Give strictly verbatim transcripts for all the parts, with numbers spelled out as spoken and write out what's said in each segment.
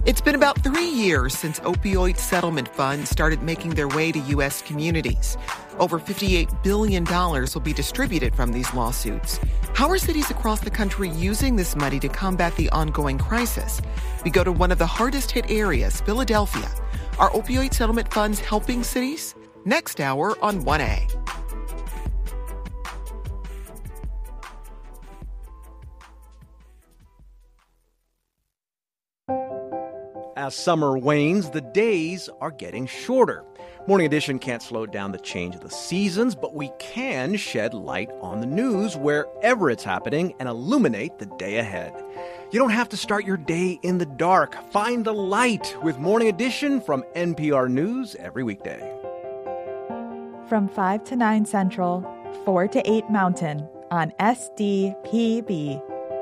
It's been about three years since opioid settlement funds started making their way to U S communities. Over fifty-eight billion dollars will be distributed from these lawsuits. How are cities across the country using this money to combat the ongoing crisis? We go to one of the hardest hit areas, Philadelphia. Are opioid settlement funds helping cities? Next hour on one A. As summer wanes, the days are getting shorter. Morning Edition can't slow down the change of the seasons, but we can shed light on the news wherever it's happening and illuminate the day ahead. You don't have to start your day in the dark. Find the light with Morning Edition from N P R News every weekday. From five to nine Central, four to eight Mountain on S D P B.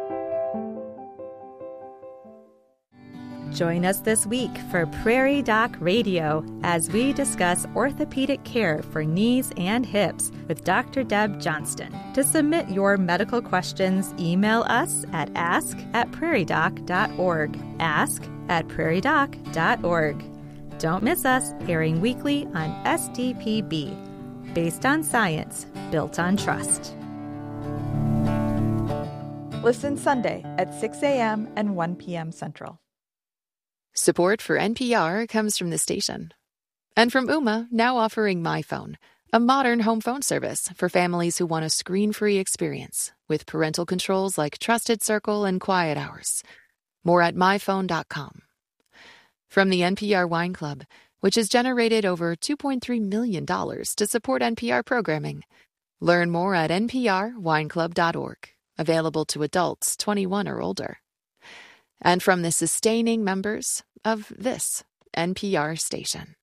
Join us this week for Prairie Doc Radio as we discuss orthopedic care for knees and hips with Doctor Deb Johnston. To submit your medical questions, email us at ask at prairie doc dot org. ask at prairie doc dot org. Don't miss us, airing weekly on S D P B. Based on science, built on trust. Listen Sunday at six a.m. and one p.m. Central. Support for N P R comes from the station. And from Ooma, now offering MyPhone, a modern home phone service for families who want a screen-free experience with parental controls like Trusted Circle and Quiet Hours. More at my phone dot com. From the N P R Wine Club, which has generated over two point three million dollars to support N P R programming. Learn more at n p r wine club dot org. Available to adults twenty-one or older. And from the sustaining members of this N P R station.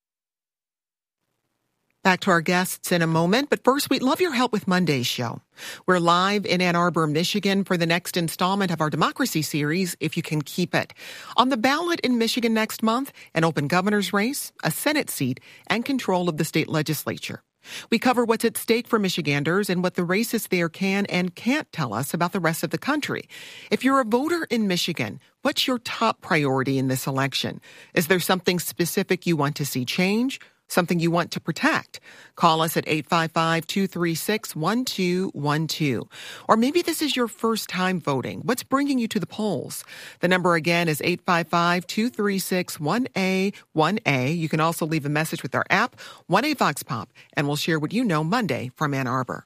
Back to our guests in a moment, but first, we'd love your help with Monday's show. We're live in Ann Arbor, Michigan for the next installment of our Democracy series, If You Can Keep It. On the ballot in Michigan next month, an open governor's race, a Senate seat, and control of the state legislature. We cover what's at stake for Michiganders and what the racists there can and can't tell us about the rest of the country. If you're a voter in Michigan, what's your top priority in this election? Is there something specific you want to see change? Something you want to protect? Call us at eight five five, two three six, one two one two. Or maybe this is your first time voting. What's bringing you to the polls? The number again is eight five five, two three six, one A one A. You can also leave a message with our app, one A Vox Pop, and we'll share what you know Monday from Ann Arbor.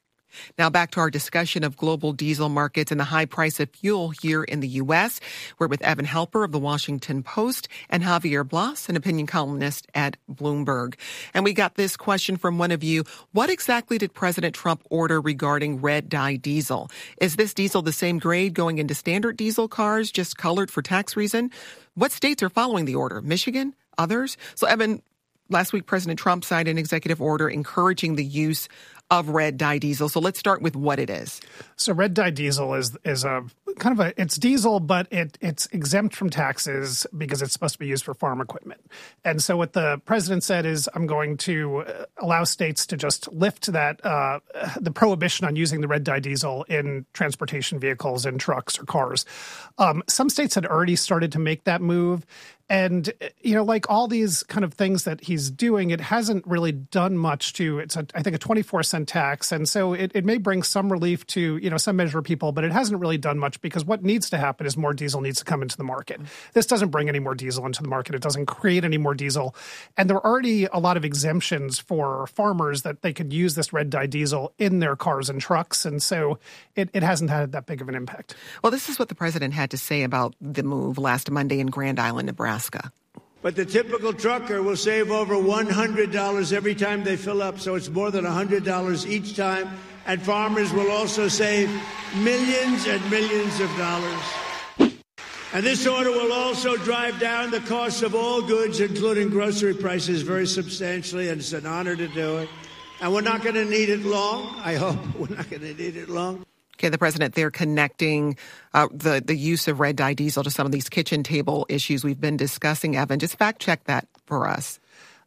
Now back to our discussion of global diesel markets and the high price of fuel here in the U S. We're with Evan Helper of the Washington Post and Javier Blas, an opinion columnist at Bloomberg. And we got this question from one of you. What exactly did President Trump order regarding red dye diesel? Is this diesel the same grade going into standard diesel cars, just colored for tax reason? What states are following the order? Michigan? Others? So, Evan, last week, President Trump signed an executive order encouraging the use of red dye diesel. So let's start with what it is. So red dye diesel is is a kind of a it's diesel, but it it's exempt from taxes because it's supposed to be used for farm equipment. And so what the president said is, I'm going to allow states to just lift that uh, the prohibition on using the red dye diesel in transportation vehicles, in trucks or cars. Um, some states had already started to make that move. And, you know, like all these kind of things that he's doing, it hasn't really done much to, it's, a, I think, a twenty-four cent tax. And so it, it may bring some relief to, you know, some measure of people, but it hasn't really done much because what needs to happen is more diesel needs to come into the market. This doesn't bring any more diesel into the market. It doesn't create any more diesel. And there are already a lot of exemptions for farmers that they could use this red dye diesel in their cars and trucks. And so it, it hasn't had that big of an impact. Well, this is what the president had to say about the move last Monday in Grand Island, Nebraska. But the typical trucker will save over one hundred dollars every time they fill up, so it's more than one hundred dollars each time. And farmers will also save millions and millions of dollars. And this order will also drive down the cost of all goods, including grocery prices, very substantially, and it's an honor to do it. And we're not going to need it long. I hope we're not going to need it long. Okay, the president there connecting uh, the, the use of red dye diesel to some of these kitchen table issues we've been discussing. Evan, just fact check that for us.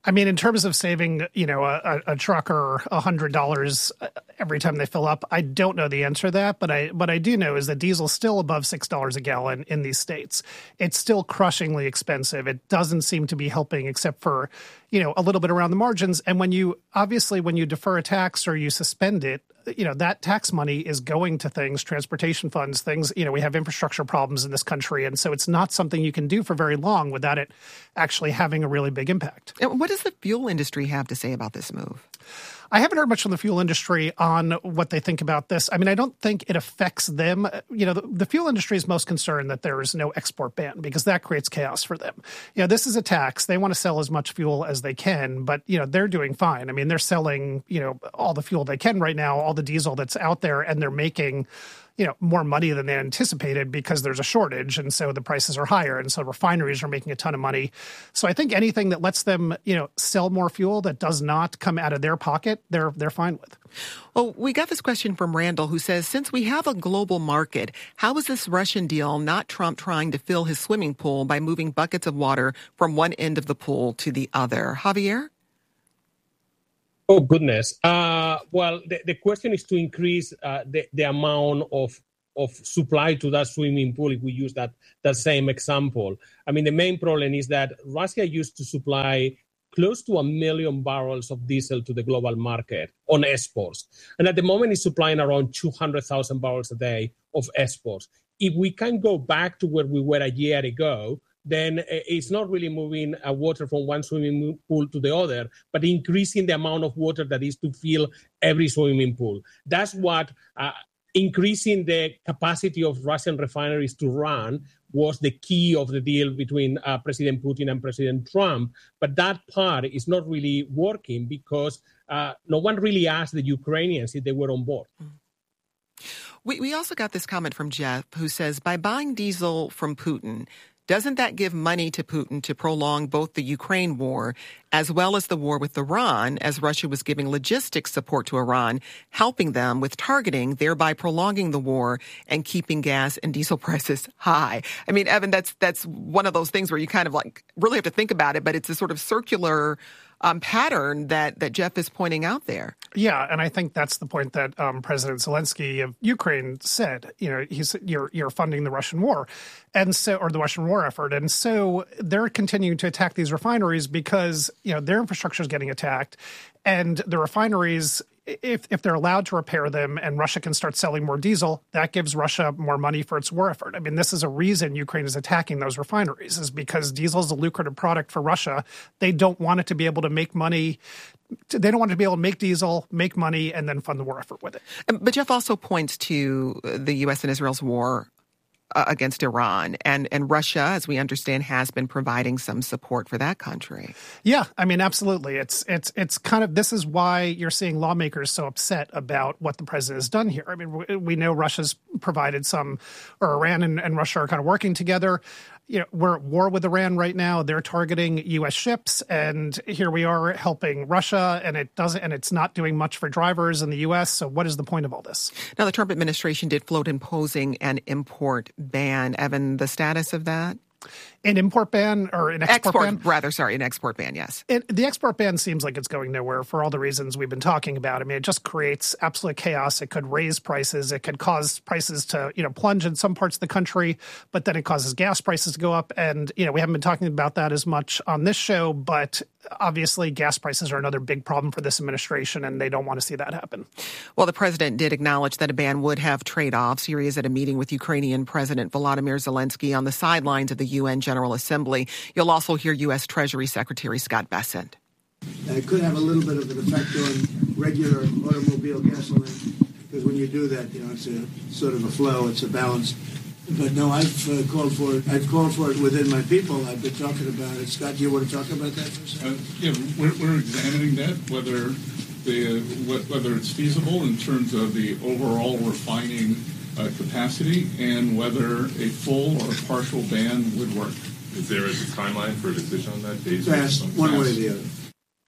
I mean, in terms of saving, you know, a, a trucker one hundred dollars every time they fill up, I don't know the answer to that. But I, what I do know is that diesel's still above six dollars a gallon in these states. It's still crushingly expensive. It doesn't seem to be helping except for, you know, a little bit around the margins. And when you, obviously, when you defer a tax or you suspend it, you know, that tax money is going to things, transportation funds, things, you know, we have infrastructure problems in this country. And so it's not something you can do for very long without it actually having a really big impact. And what does the fuel industry have to say about this move? I haven't heard much from the fuel industry on what they think about this. I mean, I don't think it affects them. You know, the, the fuel industry is most concerned that there is no export ban because that creates chaos for them. You know, this is a tax. They want to sell as much fuel as they can, but, you know, they're doing fine. I mean, they're selling, you know, all the fuel they can right now, all the diesel that's out there, and they're making, you know, more money than they anticipated because there's a shortage. And so the prices are higher. And so refineries are making a ton of money. So I think anything that lets them, you know, sell more fuel that does not come out of their pocket, they're they're fine with. Well, we got this question from Randall, who says, since we have a global market, how is this Russian deal not Trump trying to fill his swimming pool by moving buckets of water from one end of the pool to the other? Javier? Oh, goodness. Uh, well, the, the question is to increase uh, the, the amount of of supply to that swimming pool if we use that, that same example. I mean, the main problem is that Russia used to supply close to a million barrels of diesel to the global market on exports. And at the moment, it's supplying around two hundred thousand barrels a day of exports. If we can go back to where we were a year ago, then it's not really moving uh, water from one swimming pool to the other, but increasing the amount of water that is to fill every swimming pool. That's what uh, increasing the capacity of Russian refineries to run was the key of the deal between uh, President Putin and President Trump. But that part is not really working because uh, no one really asked the Ukrainians if they were on board. We, we also got this comment from Jeff, who says, by buying diesel from Putin, doesn't that give money to Putin to prolong both the Ukraine war as well as the war with Iran, as Russia was giving logistics support to Iran, helping them with targeting, thereby prolonging the war and keeping gas and diesel prices high? I mean, Evan, that's that's one of those things where you kind of like really have to think about it, but it's a sort of circular um, pattern that, that Jeff is pointing out there. Yeah, and I think that's the point that um, President Zelensky of Ukraine said. You know, he said, you're you're funding the Russian war, and so or the Russian war effort, and so they're continuing to attack these refineries because you know their infrastructure is getting attacked, and the refineries, if if they're allowed to repair them and Russia can start selling more diesel, that gives Russia more money for its war effort. I mean, this is a reason Ukraine is attacking those refineries, is because diesel is a lucrative product for Russia. They don't want it to be able to make money. They don't want to be able to make diesel, make money, and then fund the war effort with it. But Jeff also points to the U S and Israel's war uh, against Iran. And, and Russia, as we understand, has been providing some support for that country. Yeah, I mean, absolutely. It's it's it's kind of, this is why you're seeing lawmakers so upset about what the president has done here. I mean, we, we know Russia's provided some, or Iran and, and Russia are kind of working together. You know, we're at war with Iran right now. They're targeting U S ships, and here we are helping Russia, and it doesn't, and it's not doing much for drivers in the U S. So what is the point of all this? Now, the Trump administration did float imposing an import ban. Evan, the status of that? An import ban or an export, export ban? Rather, sorry, an export ban, yes. It, the export ban seems like it's going nowhere for all the reasons we've been talking about. I mean, it just creates absolute chaos. It could raise prices. It could cause prices to, you know, plunge in some parts of the country, but then it causes gas prices to go up. And, you know, we haven't been talking about that as much on this show, but obviously gas prices are another big problem for this administration, and they don't want to see that happen. Well, the president did acknowledge that a ban would have trade-offs. Here he is at a meeting with Ukrainian President Volodymyr Zelensky on the sidelines of the U N General Assembly. You'll also hear U S Treasury Secretary Scott Bessent. It could have a little bit of an effect on regular automobile gasoline, because when you do that, you know, it's a sort of a flow, it's a balance. But no, I've uh, called for it. I've called for it within my people. I've been talking about it. Scott, do you want to talk about that for a second? Uh, yeah, we're, we're examining that, whether the uh, whether it's feasible in terms of the overall refining uh, capacity, and whether a full or partial ban would work. Is there a timeline for a decision on that? Fast, one way or the other.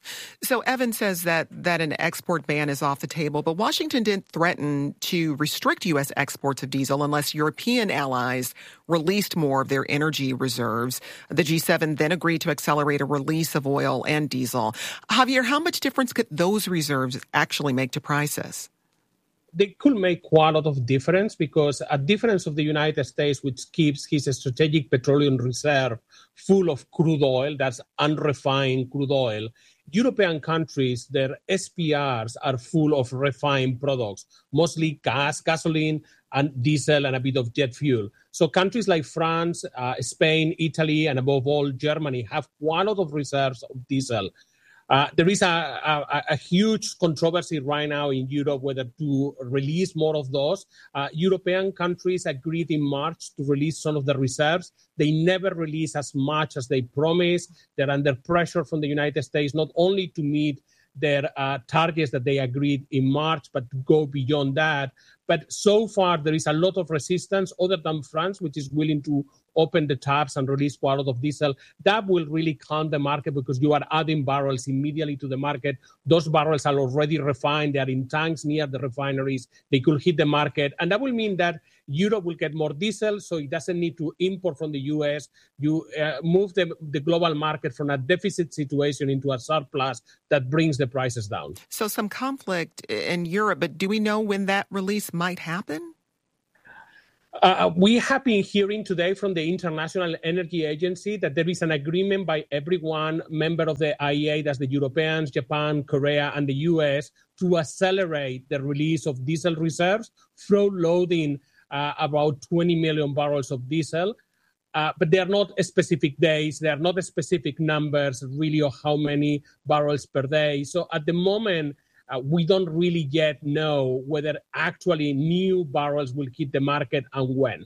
So Evan says that, that an export ban is off the table, but Washington didn't threaten to restrict U S exports of diesel unless European allies released more of their energy reserves. The G seven then agreed to accelerate a release of oil and diesel. Javier, how much difference could those reserves actually make to prices? They could make quite a lot of difference because, a difference of the United States, which keeps his strategic petroleum reserve full of crude oil, that's unrefined crude oil, European countries, their S P Rs are full of refined products, mostly gas, gasoline, and diesel, and a bit of jet fuel. So countries like France, uh, Spain, Italy, and above all, Germany have quite a lot of reserves of diesel. Uh, there is a, a, a huge controversy right now in Europe whether to release more of those. Uh, European countries agreed in March to release some of the reserves. They never release as much as they promised. They're under pressure from the United States, not only to meet their uh, targets that they agreed in March, but to go beyond that. But so far, there is a lot of resistance, other than France, which is willing to open the taps and release quite a lot of diesel. That will really calm the market because you are adding barrels immediately to the market. Those barrels are already refined. They are in tanks near the refineries. They could hit the market. And that will mean that Europe will get more diesel, so it doesn't need to import from the U S. You uh, move the, the global market from a deficit situation into a surplus that brings the prices down. So some conflict in Europe, but do we know when that release might happen? Uh, we have been hearing today from the International Energy Agency that there is an agreement by everyone member of the I E A, that's the Europeans, Japan, Korea, and the U S, to accelerate the release of diesel reserves, front-loading uh, about twenty million barrels of diesel. Uh, but they are not specific days. They are not specific numbers, really, of how many barrels per day. So at the moment, Uh, we don't really yet know whether actually new barrels will hit the market and when.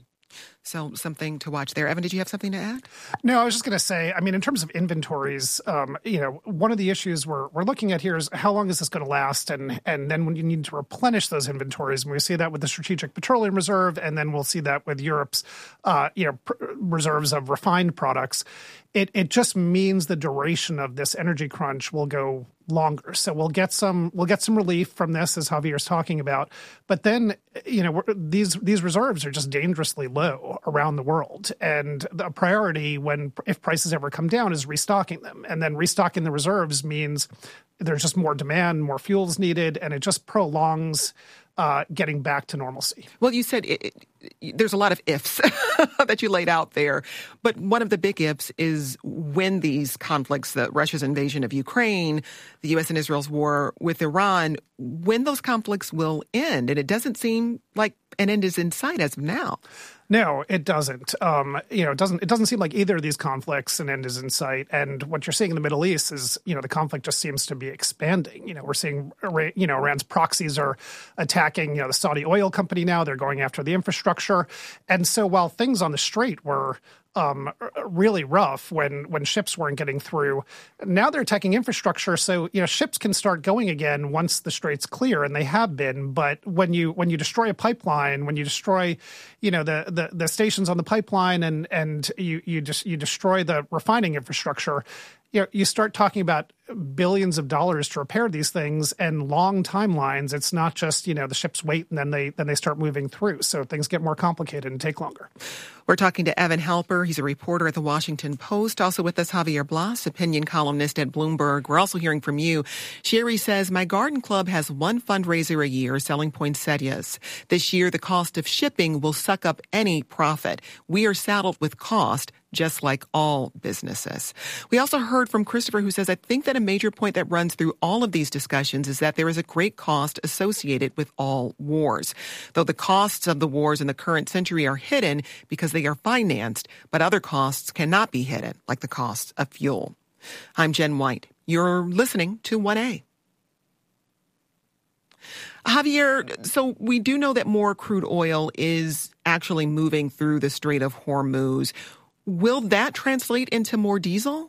So something to watch there. Evan, did you have something to add? No, I was just going to say, I mean, in terms of inventories, um, you know, one of the issues we're we're looking at here is how long is this going to last? And and then when you need to replenish those inventories, and we see that with the Strategic Petroleum Reserve, and then we'll see that with Europe's, uh, you know, pr- reserves of refined products. It it just means the duration of this energy crunch will go longer. So we'll get some we'll get some relief from this, as Javier's talking about. But then, you know, we're, these these reserves are just dangerously low around the world, and the priority when if prices ever come down is restocking them. And then restocking the reserves means there's just more demand, more fuels needed, and it just prolongs uh, getting back to normalcy. Well, you said it, it, there's a lot of ifs that you laid out there, but one of the big ifs is when these conflicts, the Russia's invasion of Ukraine, the U S and Israel's war with Iran, when those conflicts will end. And it doesn't seem like an end is in sight as of now. No, it doesn't. Um, you know, it doesn't. It doesn't seem like either of these conflicts an end is in sight. And what you're seeing in the Middle East is, you know, the conflict just seems to be expanding. You know, we're seeing, you know, Iran's proxies are attacking, you know, the Saudi oil company now. They're going after the infrastructure. And so while things on the Strait were um, really rough when when ships weren't getting through, now they're attacking infrastructure. So, you know, ships can start going again once the Strait's clear, and they have been. But when you when you destroy a pipeline, when you destroy, you know, the the, the stations on the pipeline, and and you you just you destroy the refining infrastructure, you know, you start talking about billions of dollars to repair these things and long timelines. It's not just, you know, the ships wait and then they then they start moving through. So things get more complicated and take longer. We're talking to Evan Halper. He's a reporter at the Washington Post. Also with us, Javier Blas, opinion columnist at Bloomberg. We're also hearing from you. Sherry says, my garden club has one fundraiser a year selling poinsettias. This year, the cost of shipping will suck up any profit. We are saddled with cost, just like all businesses. We also heard from Christopher, who says, I think that a major point that runs through all of these discussions is that there is a great cost associated with all wars. Though the costs of the wars in the current century are hidden because they are financed, but other costs cannot be hidden, like the cost of fuel. I'm Jen White. You're listening to one A. Javier, so we do know that more crude oil is actually moving through the Strait of Hormuz. Will that translate into more diesel?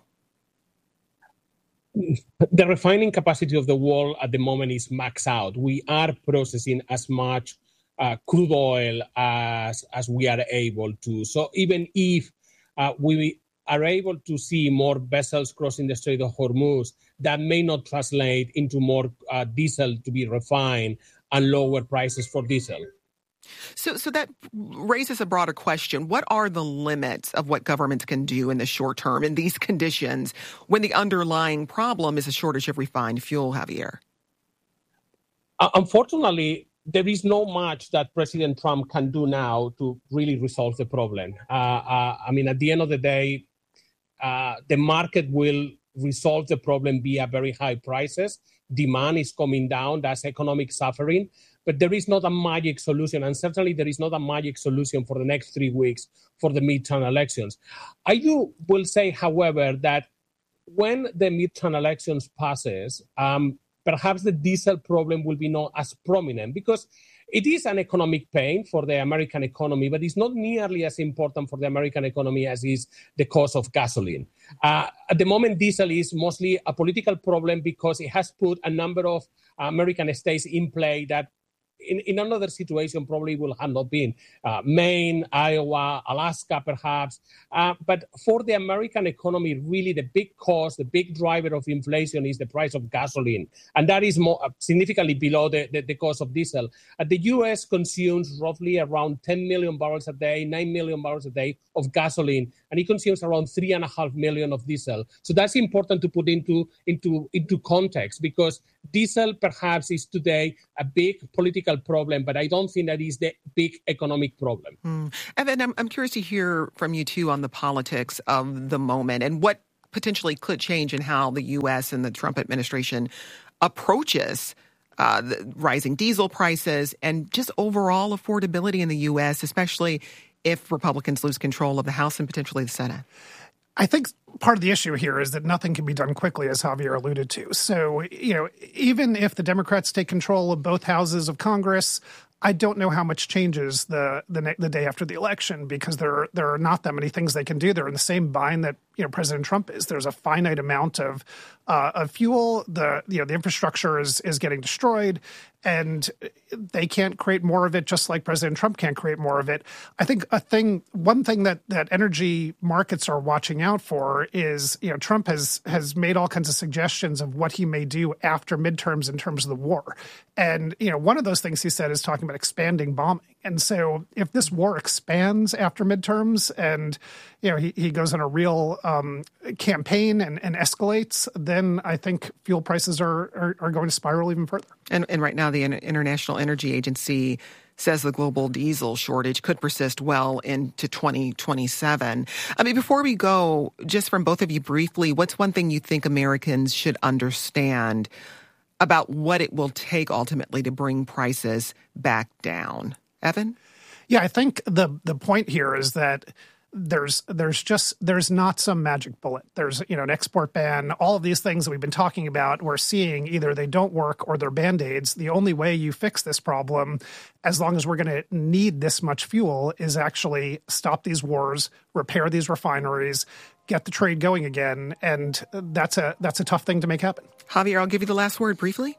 The refining capacity of the world at the moment is maxed out. We are processing as much uh, crude oil as as we are able to. So even if uh, we are able to see more vessels crossing the Strait of Hormuz, that may not translate into more uh, diesel to be refined and lower prices for diesel. So, so that raises a broader question. What are the limits of what governments can do in the short term in these conditions when the underlying problem is a shortage of refined fuel, Javier? Uh, unfortunately, there is not much that President Trump can do now to really resolve the problem. Uh, uh, I mean, at the end of the day, uh, the market will resolve the problem via very high prices. Demand is coming down. That's economic suffering. But there is not a magic solution, and certainly there is not a magic solution for the next three weeks for the midterm elections. I do will say, however, that when the midterm elections passes, um, perhaps the diesel problem will be not as prominent because it is an economic pain for the American economy, but it's not nearly as important for the American economy as is the cost of gasoline. Uh, at the moment, diesel is mostly a political problem because it has put a number of American states in play that In, in another situation probably will have not been. Uh, Maine, Iowa, Alaska, perhaps. Uh, but for the American economy, really the big cost, the big driver of inflation is the price of gasoline. And that is more uh, significantly below the, the, the cost of diesel. Uh, the U S consumes roughly around ten million barrels a day, nine million barrels a day of gasoline. And it consumes around three and a half million of diesel. So that's important to put into, into, into context because diesel perhaps is today a big political problem, but I don't think that is the big economic problem. Mm. Evan, I'm, I'm curious to hear from you, too, on the politics of the moment and what potentially could change in how the U S and the Trump administration approaches uh, the rising diesel prices and just overall affordability in the U S, especially if Republicans lose control of the House and potentially the Senate. I think part of the issue here is that nothing can be done quickly, as Javier alluded to. So, you know, even if the Democrats take control of both houses of Congress, I don't know how much changes the the, the day after the election because there there are not that many things they can do. They're in the same bind that you know President Trump is. There's a finite amount of uh, of fuel. The you know the infrastructure is is getting destroyed, and they can't create more of it. Just like President Trump can't create more of it. I think a thing, one thing that that energy markets are watching out for is you know Trump has has made all kinds of suggestions of what he may do after midterms in terms of the war, and you know one of those things he said is talking about expanding bombing. And so if this war expands after midterms and, you know, he, he goes on a real um, campaign and, and escalates, then I think fuel prices are, are, are going to spiral even further. And, and right now the International Energy Agency says the global diesel shortage could persist well into twenty twenty-seven. I mean, before we go, just from both of you briefly, what's one thing you think Americans should understand about what it will take ultimately to bring prices back down? Evan? Yeah, I think the the point here is that there's there's just there's not some magic bullet. There's, you know, an export ban, all of these things that we've been talking about, we're seeing either they don't work or they're Band-Aids. The only way you fix this problem, as long as we're going to need this much fuel, is actually stop these wars, repair these refineries, get the trade going again. And that's a that's a tough thing to make happen. Javier, I'll give you the last word briefly.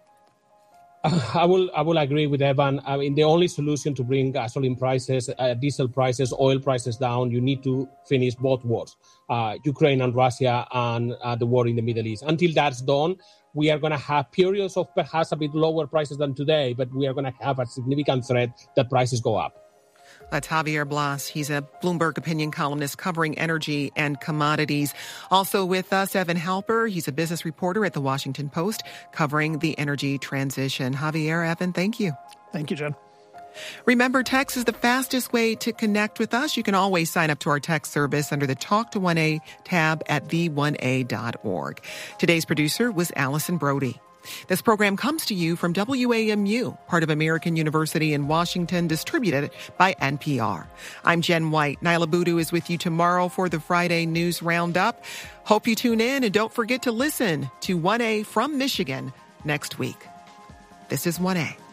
Uh, I will I will agree with Evan. I mean, the only solution to bring gasoline prices, uh, diesel prices, oil prices down, you need to finish both wars, uh, Ukraine and Russia, and uh, the war in the Middle East. Until that's done, we are going to have periods of perhaps a bit lower prices than today, but we are going to have a significant threat that prices go up. That's Javier Blas. He's a Bloomberg opinion columnist covering energy and commodities. Also with us, Evan Halper. He's a business reporter at The Washington Post covering the energy transition. Javier, Evan, thank you. Thank you, Jen. Remember, text is the fastest way to connect with us. You can always sign up to our text service under the Talk to one A tab at v one a dot org. Today's producer was Allison Brody. This program comes to you from W A M U, part of American University in Washington, distributed by N P R. I'm Jen White. Nyla Boodoo is with you tomorrow for the Friday News Roundup. Hope you tune in and don't forget to listen to one A from Michigan next week. This is one A.